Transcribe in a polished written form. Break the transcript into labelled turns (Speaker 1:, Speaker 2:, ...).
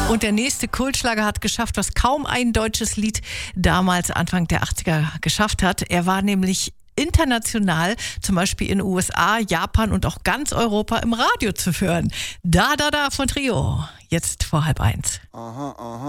Speaker 1: Und der nächste Kultschlager hat geschafft, was kaum ein deutsches Lied damals Anfang der 80er geschafft hat. Er war nämlich international, zum Beispiel in den USA, Japan und auch ganz Europa im Radio zu hören. Da von Trio. Jetzt vor 12:30.
Speaker 2: Aha, aha.